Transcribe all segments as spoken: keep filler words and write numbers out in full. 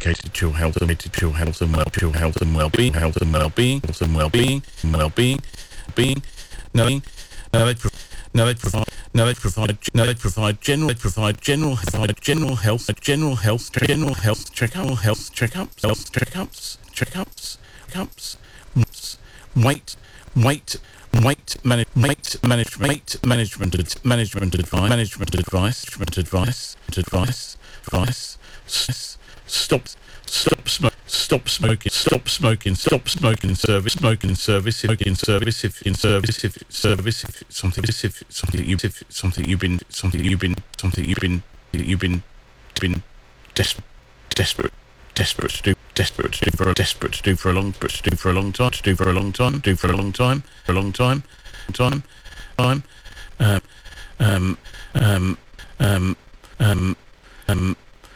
dedicated to your health, dedicated to your health and well, to your health and well-being, health and well-being, health and well-being, well-being, being, knowing. Now they provide. Now they provide. Now they provide. Now they provide general. They provide general. Provide general health. General health. General health checkup. Health checkups. Health checkups. Checkups. Checkups. Weight. Weight. Weight manage. Weight manage. Weight management. Management advice. Management advice. Management advice. Advice. Advice. Stop. Stop smoking. Stop smoking. Stop smoking. Stop smoking. Service. Smoking. Service. If in service. If in service. If service. If it's something. If it's something you. If it's something you've been. Something you've been. Something you've been. You've been. Been desperate. Desperate. Desperate to do. Desperate to do for a. Desperate to do for a long. To do for a long time. To do for a long time. Do for a long time. For a long time. Time. Time. Um. Um. Um. Um. Um. Um.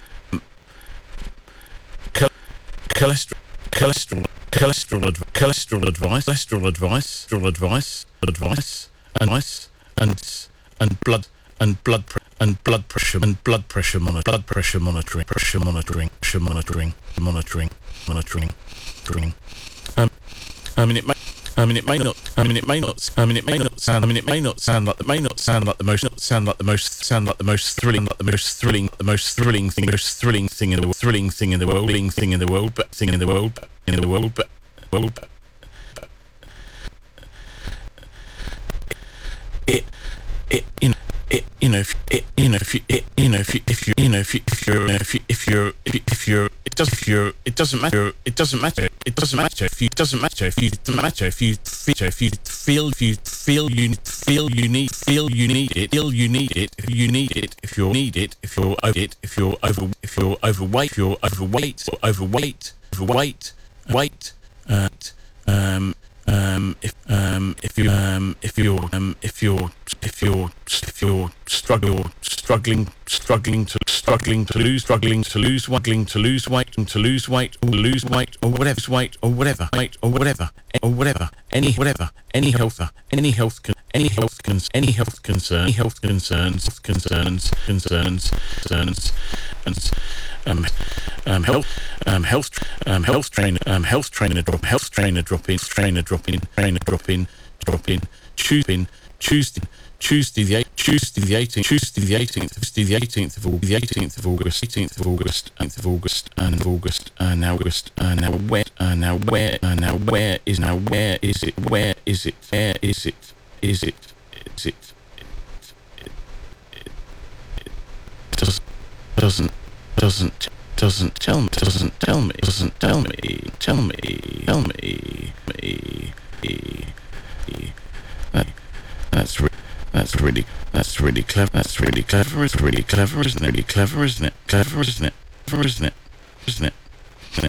Cholesterol, cholesterol, cholesterol, adv- cholesterol advice, cholesterol advice, cholesterol advice, advice, advice, and and blood and blood pre- and blood pressure and blood pressure monitor, blood pressure monitoring, pressure monitoring, pressure monitoring, monitoring, monitoring, monitoring. Um, I mean it may. I mean, it may not. I mean, it may not. I mean, it may not sound. I mean, it may not sound like. It may not sound like the most. Sound like the most. Sound like the most thrilling. Like the most thrilling. The most thrilling thing. Most thrilling thing in the world. Thrilling thing in the world. Thrilling thing in the world. But thing in the world. But in the world. But world. But it. It. You know. It. You know. If it. You know. If you. It. You know. If you. If you. You know. If you. If you're. If you. If you're. If, you, if you're. It does. If you're. It doesn't matter. It doesn't matter. It doesn't matter if you. It doesn't matter if you. It doesn't matter if you. If you feel. If you feel you. Feel you need. Feel you need it. Feel you need it. If you need it. If you need it. If you're over it. If you're over. If you're overweight. If you're overweight. Or overweight. Overweight. Weight. Uh, um. Um. If. Um. If you. Um. If you're. Um. If you're. If you're. If you're struggle. Struggling. Struggling to. Struggling to lose. Struggling to lose. Struggling to lose weight. And to lose weight. Or lose weight. Or whatever. Weight. Or whatever. Weight. Or whatever. Or whatever. Any. Whatever. Any health. Any health. Con- any health. Cons- any health concern. Any health concerns. Concerns. Concerns. Concerns. And. Um, um, health, um, health, um, health trainer, um, health trainer drop, health trainer drop in, trainer drop in, trainer drop in, drop in, Tuesday, Tuesday, Tuesday the eighth, Tuesday the eighteenth, Tuesday the eighteenth, Tuesday the eighteenth of August, the eighteenth of August, eighteenth of August, eighth of August, and August, and now August, and now where, and now where, and now where is now where is it? Where is it? Where is it? Is it? Is it? It, it, it, it doesn't doesn't. Doesn't doesn't tell me doesn't tell me doesn't tell me tell me tell me me me. That, that's re- that's really that's really clever that's really clever it's really clever isn't it really clever isn't it clever isn't it clever isn't it isn't it isn't it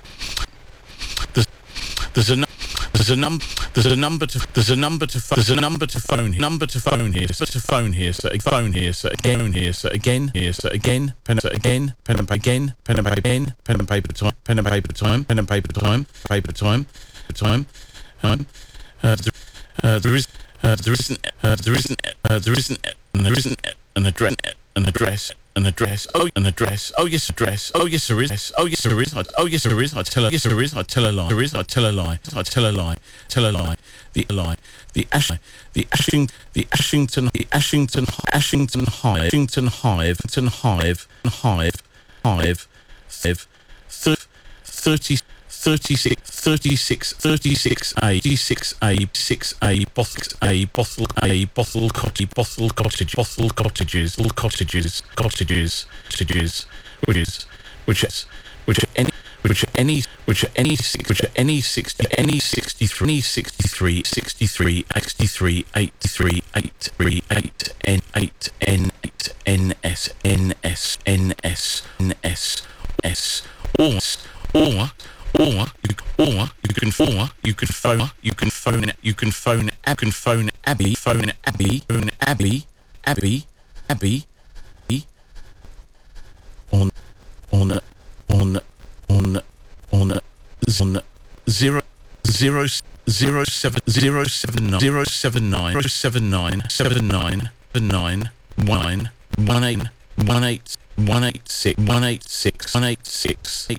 there's there's a there's a number there's a number to there's a number to there's a number to phone here number to phone here so to phone here so phone here so again here so again here so again pen and again pen and paper again pen and paper again pen and paper time pen and paper time pen and paper time paper time time time uh, there, uh, there is uh, there isn't uh, there isn't uh, there isn't and there isn't an address an address an address oh an address oh yes address oh yes there is oh yes there is I, oh yes there is I tell her yes there is I tell a lie there is I tell a lie I tell a lie tell a lie the lie the Ash the Ashing the Ashington the Ashington Ashington Hive Ashington Hive Ashington Hive Hive Hive Hive thirty thirty-six thirty-six thirty-six A thirty-six A six A bottle A bottle A bottle cottage bottle cottage bottle cottages bottle cottages cottages cottages which is which is which are any which are any which are any six which are any sixty any sixty-three any sixty-three sixty-three sixty-three eighty-three eighty-three eight N eight N eight N S N S N S N S S or or Or you, or you can or you can phone you can phone you can phone you can phone Abby phone Abby phone Abby Abby Abby on on on on on on zero zero zero seven zero seven nine zero seven nine zero seven nine seven nine seven nine one one eight one eight one eight six one eight six one eight six